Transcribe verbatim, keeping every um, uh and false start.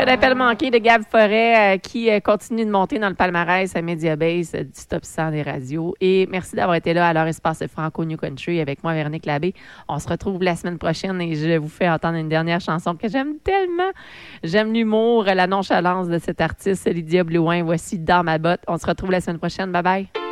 un appel manqué de Gab Forêt euh, qui euh, continue de monter dans le palmarès à Mediabase euh, du top cent des radios. Et merci d'avoir été là à leur espace Franco New Country avec moi, Véronique Labbé. On se retrouve la semaine prochaine et je vous fais entendre une dernière chanson que j'aime tellement. J'aime l'humour, la nonchalance de cet artiste, Lydia Blouin. Voici Dans ma botte. On se retrouve la semaine prochaine. Bye bye.